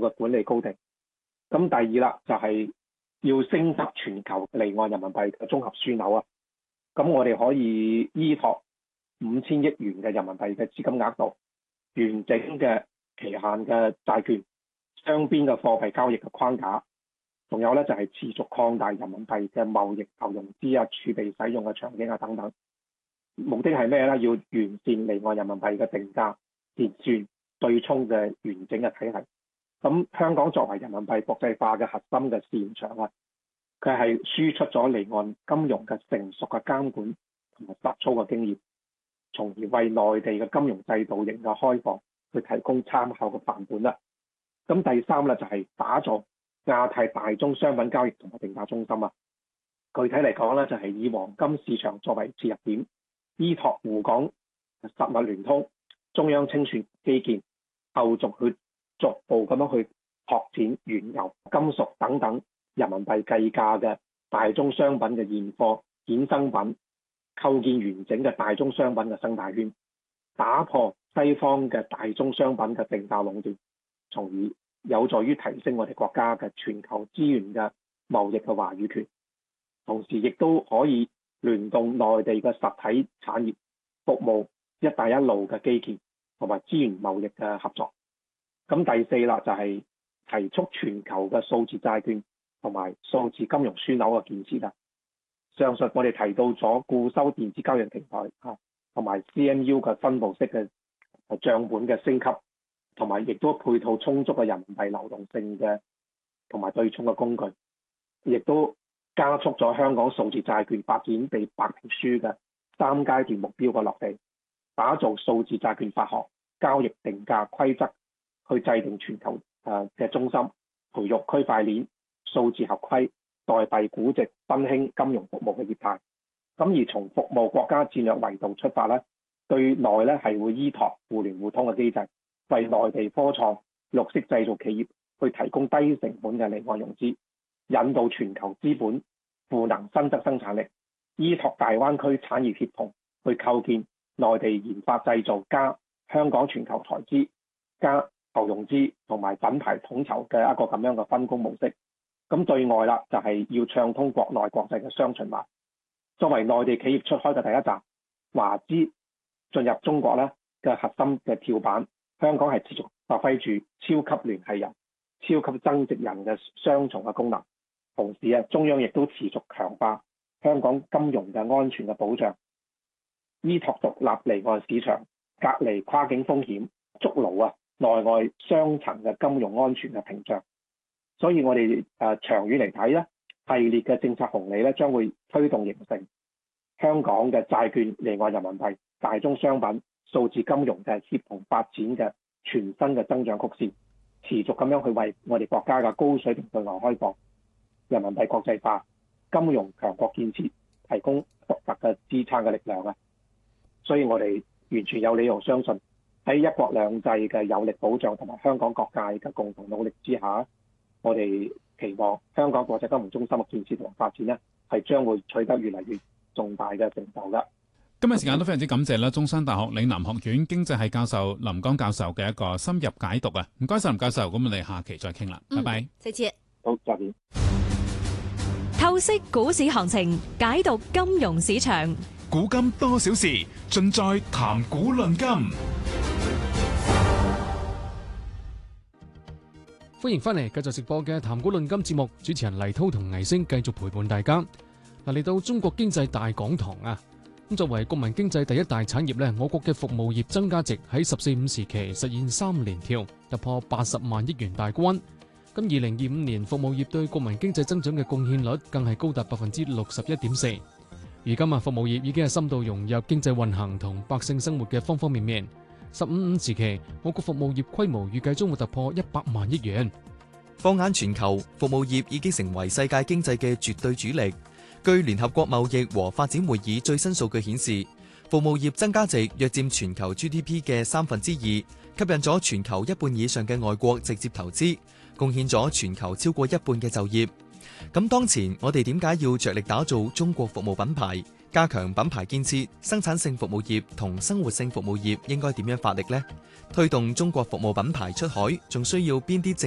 嘅管理高地。咁第二啦，就係要升級全球離岸人民幣嘅綜合樞紐啊。咁我哋可以依託5000億元嘅人民幣嘅資金額度，完整嘅期限嘅債券、雙邊嘅貨幣交易嘅框架，仲有咧就係持續擴大人民幣嘅貿易投融資啊、儲備使用嘅場景啊等等。目的係咩咧？要完善離岸人民幣嘅定價、結算、對沖嘅完整嘅體系。咁香港作為人民幣國際化嘅核心嘅試驗場啊，佢係輸出咗離岸金融嘅成熟嘅監管同埋實操嘅經驗，從而為內地嘅金融制度型嘅開放去提供參考嘅範本啦。咁第三咧就係打造亞太大宗商品交易同埋定價中心啊。具體嚟講咧，就係以黃金市場作為切入點，依託滬港實物聯通、中央清算基建，後續去逐步咁樣去拓展原油、金屬等等人民幣計價嘅大宗商品嘅現貨、衍生品，構建完整嘅大宗商品嘅生態圈，打破西方嘅大宗商品嘅定價壟斷，從而有助於提升我哋國家嘅全球資源嘅貿易嘅話語權。同時亦都可以聯動內地嘅實體產業服務一帶一路嘅基建同埋資源貿易嘅合作。咁第四啦，就係提速全球嘅數字債券同埋數字金融樞紐嘅建設啦。上述我哋提到咗固收電子交易平台同埋 CMU 嘅分布式嘅帳本嘅升級，同埋亦都配套充足嘅人民幣流動性嘅同埋對沖嘅工具，亦都加速咗香港數字債券發展被白皮書嘅3階段目標嘅落地，打造數字債券發行、交易定價規則，去制定全球嘅中心，培育區塊鏈、數字合規、代幣估值、新興金融服務嘅業態。咁而從服務國家戰略維度出發咧，對內咧係會依託互聯互通嘅機制，為內地科創、綠色製造企業去提供低成本嘅離岸融資，引導全球資本賦能新質生產力，依託大灣區產業協同去構建內地研發製造加香港全球台資加投融資同埋品牌統籌嘅一個咁樣嘅分工模式。咁對外啦，就係要暢通國內國際嘅雙循環。作為內地企業出開嘅第一站，華資進入中國咧嘅核心嘅跳板，香港係持續發揮住超級聯繫人、超級增值人嘅雙重嘅功能。同時中央亦都持續強化香港金融嘅安全嘅保障，依託獨立離岸市場，隔離跨境風險，築牢內外雙層嘅金融安全嘅屏障。所以我哋長遠嚟睇咧，系列嘅政策紅利咧將會推動形成香港嘅債券、離岸人民幣、大宗商品、數字金融嘅協同發展嘅全新嘅增長曲線，持續咁樣去為我哋國家嘅高水平對外開放、人民幣國際化、金融強國建設提供獨特嘅支撐嘅力量啊！所以我哋完全有理由相信，喺一國兩制嘅有力保障同埋香港各界嘅共同努力之下，我哋期望香港國際金融中心嘅建設同埋發展呢，係將會取得越嚟越重大嘅成就㗎。 今日時間都非常之感謝啦，中山大學嶺南學院經濟系教授林江教授嘅一個深入解讀啊！唔該晒林教授，咁我哋下期再傾啦，拜拜。 再見。 好，再見。 透析股市行情，解讀金融市場， 古今多少事，盡在談股論金。 歡迎翻嚟繼續直播嘅談股論金節目，主持人黎濤同倪星繼續陪伴大家。嚟到中國經濟大講堂啊！咁作為國民經濟第一大產業咧，我國嘅服務業增加值喺14.5時期實現3連跳，突破80萬億元大關。咁2025年服務業對國民經濟增長嘅貢獻率更係高達61.4%。如今服務業已經係深度融入經濟運行同百姓生活嘅方方面面。15.5時期，我國服務業規模預計將會突破100萬億元。 放眼全球，服務業已經成為世界經濟嘅絕對主力。據聯合國貿易和發展會議最新數據顯示，服務業增加值約佔全球 GDP 嘅2/3，吸引咗全球一半以上嘅外國直接投資，貢獻咗全球超過一半嘅就業。咁當前我哋點解要着力打造中國服務品牌，加強品牌建設？生產性服務業同生活性服務業應該點樣發力呢？推動中國服務品牌出海，仲需要邊啲